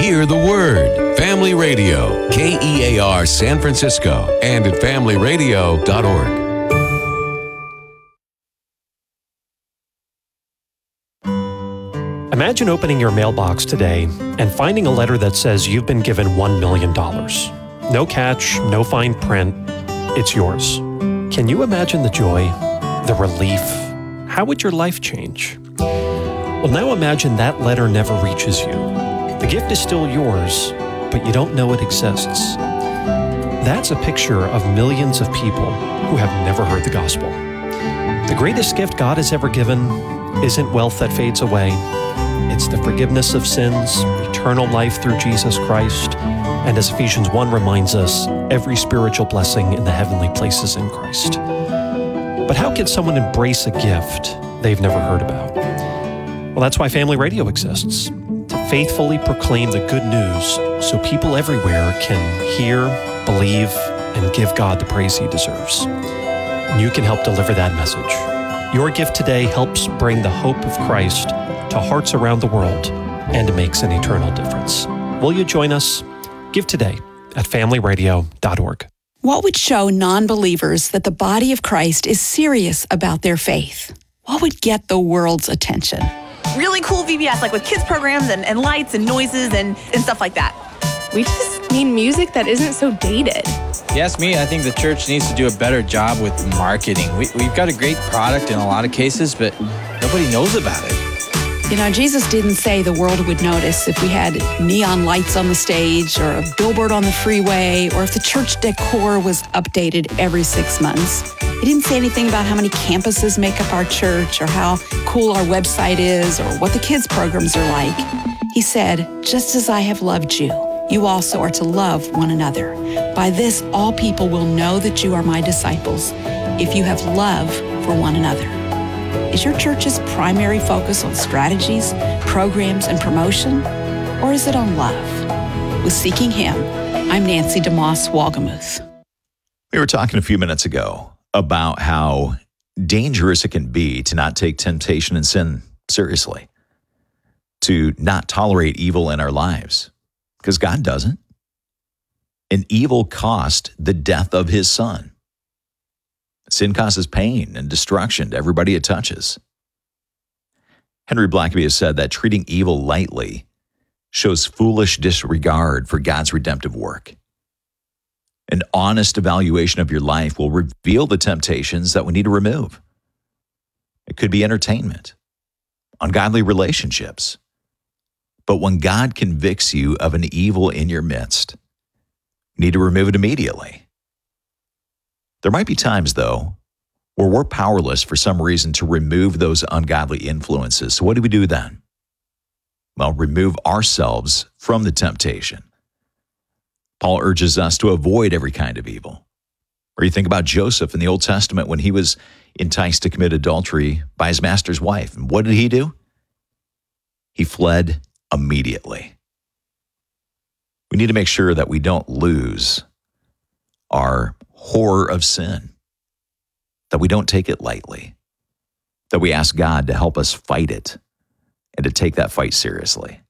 Hear the Word. Family Radio, KEAR San Francisco, and at familyradio.org. Imagine opening your mailbox today and finding a letter that says you've been given $1 million. No catch, no fine print. It's yours. Can you imagine the joy, the relief? How would your life change? Well, now imagine that letter never reaches you. The gift is still yours, but you don't know it exists. That's a picture of millions of people who have never heard the gospel. The greatest gift God has ever given isn't wealth that fades away. It's the forgiveness of sins, eternal life through Jesus Christ, and as Ephesians 1 reminds us, every spiritual blessing in the heavenly places in Christ. But how can someone embrace a gift they've never heard about? Well, that's why Family Radio exists, to faithfully proclaim the good news so people everywhere can hear, believe, and give God the praise He deserves. And you can help deliver that message. Your gift today helps bring the hope of Christ to hearts around the world, and it makes an eternal difference. Will you join us? Give today at familyradio.org. What would show non-believers that the body of Christ is serious about their faith? What would get the world's attention? Really cool VBS, like with kids programs and lights and noises and stuff like that. We just need music that isn't so dated. Yes, me, I think the church needs to do a better job with marketing. We've got a great product in a lot of cases, but nobody knows about it. You know, Jesus didn't say the world would notice if we had neon lights on the stage or a billboard on the freeway or if the church decor was updated every 6 months. He didn't say anything about how many campuses make up our church or how cool our website is or what the kids' programs are like. He said, just as I have loved you, you also are to love one another. By this, all people will know that you are my disciples, if you have love for one another. Is your church's primary focus on strategies, programs, and promotion? Or is it on love? With Seeking Him, I'm Nancy DeMoss Wolgemuth. We were talking a few minutes ago about how dangerous it can be to not take temptation and sin seriously, to not tolerate evil in our lives, because God doesn't. And evil cost the death of His Son. Sin causes pain and destruction to everybody it touches. Henry Blackaby has said that treating evil lightly shows foolish disregard for God's redemptive work. An honest evaluation of your life will reveal the temptations that we need to remove. It could be entertainment, ungodly relationships. But when God convicts you of an evil in your midst, you need to remove it immediately. There might be times, though, where we're powerless for some reason to remove those ungodly influences. So what do we do then? Well, remove ourselves from the temptation. Paul urges us to avoid every kind of evil. Or you think about Joseph in the Old Testament when he was enticed to commit adultery by his master's wife. And what did he do? He fled immediately. We need to make sure that we don't lose our horror of sin, that we don't take it lightly, that we ask God to help us fight it and to take that fight seriously.